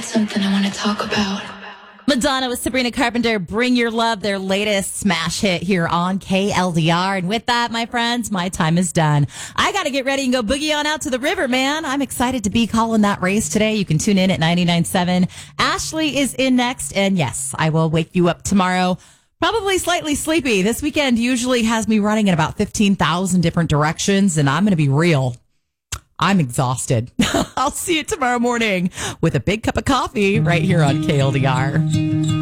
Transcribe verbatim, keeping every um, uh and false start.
got something I want to talk about. Madonna with Sabrina Carpenter, Bring Your Love, their latest smash hit here on K L D R. And with that, my friends, my time is done. I got to get ready and go boogie on out to the river, man. I'm excited to be calling that race today. You can tune in at ninety-nine point seven. Ashley is in next. And yes, I will wake you up tomorrow. Probably slightly sleepy. This weekend usually has me running in about fifteen thousand different directions. And I'm going to be real. I'm exhausted. I'll see you tomorrow morning with a big cup of coffee right here on K L D R.